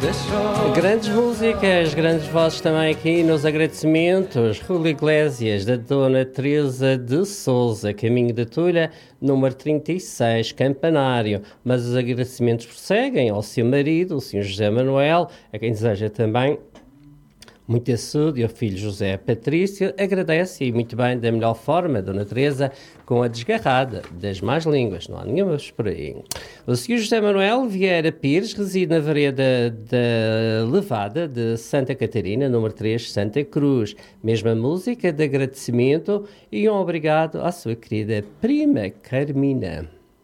Grandes músicas, grandes vozes também aqui nos agradecimentos. Julio Iglesias, da Dona Teresa de Souza, Caminho da Tulha, número 36, Campanário. Mas os agradecimentos prosseguem ao seu marido, o Sr. José Manuel, a quem deseja também muita saúde, e ao filho José Patrício. Agradece, e muito bem, da melhor forma, Dona Teresa, com a desgarrada das más línguas. Não há nenhuma por aí. O Sr. José Manuel Vieira Pires reside na vereda da Levada de Santa Catarina, número 3, Santa Cruz. Mesma música de agradecimento e um obrigado à sua querida prima Carmina.